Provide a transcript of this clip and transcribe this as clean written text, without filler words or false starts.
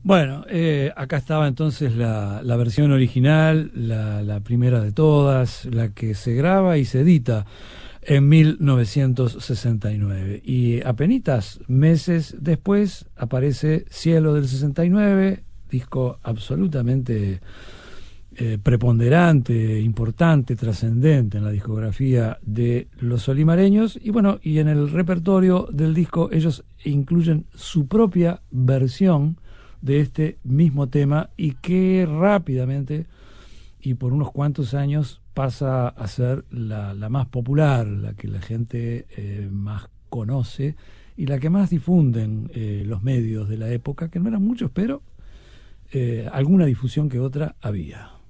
Bueno, acá estaba entonces la versión original, la primera de todas, la que se graba y se edita en 1969. Y apenitas meses después aparece Cielo del 69, disco absolutamente preponderante, importante, trascendente en la discografía de los olimareños. Y bueno, y en el repertorio del disco ellos incluyen su propia versión de este mismo tema y que rápidamente y por unos cuantos años pasa a ser la más popular, la que la gente más conoce y la que más difunden los medios de la época, que no eran muchos, pero alguna difusión que otra había.